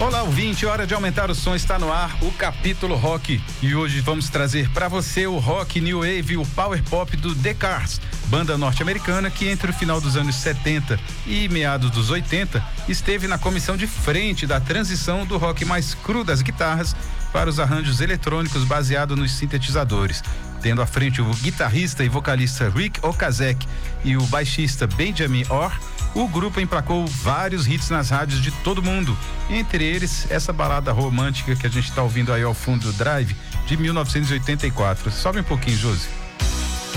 Olá, ouvinte, hora de aumentar o som, está no ar o Capítulo Rock. E hoje vamos trazer para você o rock new wave e o power pop do The Cars, banda norte-americana que entre o final dos anos 70 e meados dos 80 esteve na comissão de frente da transição do rock mais cru das guitarras para os arranjos eletrônicos baseado nos sintetizadores. Tendo à frente o guitarrista e vocalista Rick Ocasek e o baixista Benjamin Orr, o grupo emplacou vários hits nas rádios de todo mundo, entre eles essa balada romântica que a gente está ouvindo aí ao fundo, Drive, de 1984. Sobe um pouquinho, Josi.